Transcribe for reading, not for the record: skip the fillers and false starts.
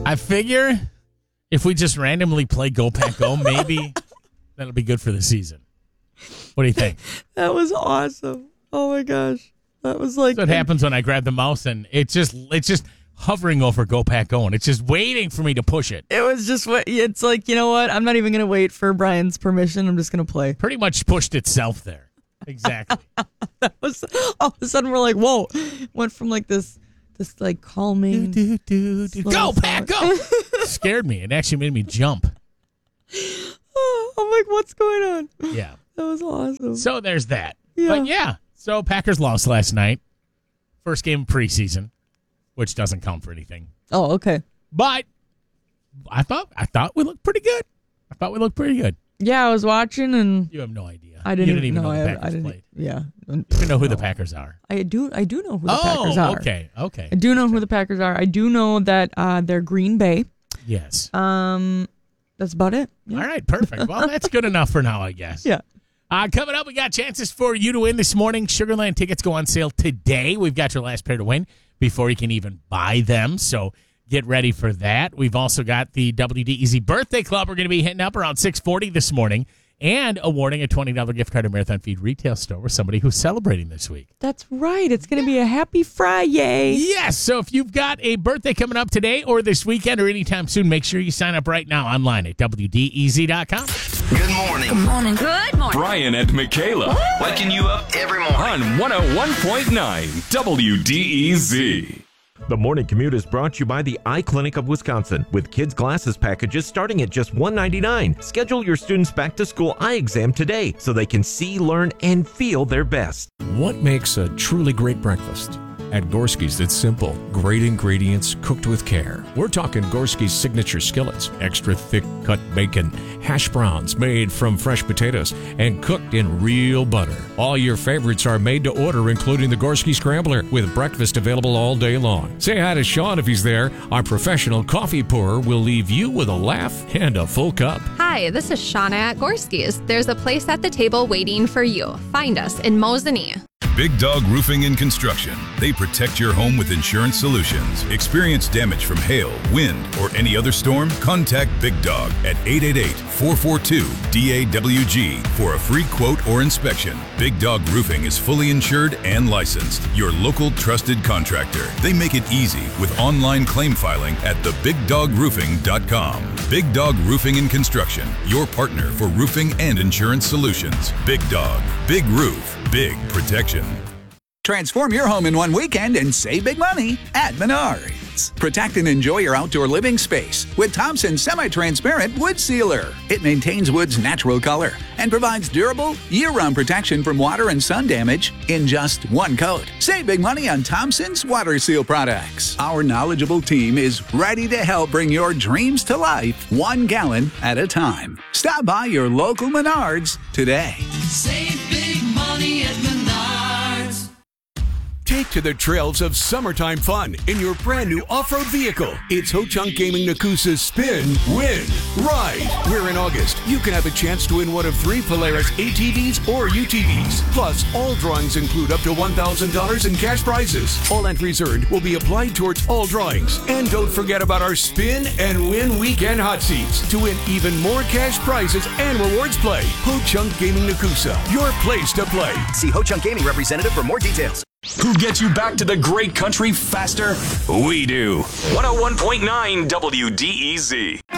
I figure if we just randomly play Go Pack Go, maybe that'll be good for the season. What do you think? That was awesome. Oh my gosh. That was like... That's what happens when I grab the mouse and it's just hovering over Go Pack Go and it's just waiting for me to push it. It was just what it's like, you know what? I'm not even going to wait for Brian's permission. I'm just going to play. Pretty much pushed itself there. Exactly. That was all of a sudden we're like, whoa. Went from like this like calming Go Pack Go. Scared me. It actually made me jump. I'm like, what's going on? Yeah. That was awesome. So there's that. Yeah. But yeah. So Packers lost last night. First game of preseason, which doesn't count for anything. Oh, okay. But I thought we looked pretty good. Yeah, I was watching and You have no idea. I didn't even know the Packers I didn't. played. Yeah. You even know who the Packers are. I do know who the Packers are. Okay. I do know who the Packers are. I do know that they're Green Bay. Yes. That's about it. Yeah. All right, perfect. Well, that's good enough for now, I guess. Yeah. Coming up, we got chances for you to win this morning. Sugarland tickets go on sale today. We've got your last pair to win before you can even buy them, so get ready for that. We've also got the WDEZ Birthday Club. We're going to be hitting up around 6:40 this morning and awarding a $20 gift card to Marathon Feed retail store with somebody who's celebrating this week. That's right. It's going to be a happy Friday. Yes, so if you've got a birthday coming up today or this weekend or anytime soon, make sure you sign up right now online at WDEZ.com. Good morning. Good morning. Good morning. Brian and Michaela Waking you up every morning. on 101.9 WDEZ. The morning commute is brought to you by the Eye Clinic of Wisconsin with kids' glasses packages starting at just $1.99. Schedule your students' back-to-school eye exam today so they can see, learn, and feel their best. What makes a truly great breakfast? At Gorski's, it's simple. Great ingredients cooked with care. We're talking Gorski's signature skillets, extra thick cut bacon, hash browns made from fresh potatoes, and cooked in real butter. All your favorites are made to order, including the Gorski Scrambler, with breakfast available all day long. Say hi to Sean if he's there. Our professional coffee pourer will leave you with a laugh and a full cup. Hi, this is Shauna at Gorski's. There's a place at the table waiting for you. Find us in Mosinee. Big Dog Roofing and Construction. They protect your home with insurance solutions. Experience damage from hail, wind, or any other storm? Contact Big Dog at 888-442-DAWG for a free quote or inspection. Big Dog Roofing is fully insured and licensed. Your local trusted contractor. They make it easy with online claim filing at thebigdogroofing.com. Big Dog Roofing and Construction. Your partner for roofing and insurance solutions. Big Dog. Big roof. Big protection. Transform your home in one weekend and save big money at Menards. Protect and enjoy your outdoor living space with Thompson's semi-transparent wood sealer. It maintains wood's natural color and provides durable, year-round protection from water and sun damage in just one coat. Save big money on Thompson's water seal products. Our knowledgeable team is ready to help bring your dreams to life 1 gallon at a time. Stop by your local Menards today. Save big money at Menards. Take to the trails of summertime fun in your brand new off-road vehicle. It's Ho-Chunk Gaming Nakusa's Spin, Win, Ride. Where in August, you can have a chance to win one of 3 Polaris ATVs or UTVs. Plus, all drawings include up to $1,000 in cash prizes. All entries earned will be applied towards all drawings. And don't forget about our Spin and Win Weekend Hot Seats to win even more cash prizes and rewards play. Ho-Chunk Gaming Nakusa, your place to play. See Ho-Chunk Gaming representative for more details. Who gets you back to the great country faster? We do. 101.9 WDEZ.